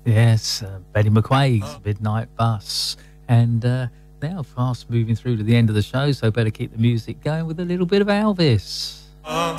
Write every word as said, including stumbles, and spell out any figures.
Yes, uh, Betty McQuaid's Midnight Bus. And uh, now fast moving through to the end of the show, so better keep the music going with a little bit of Elvis. Uh.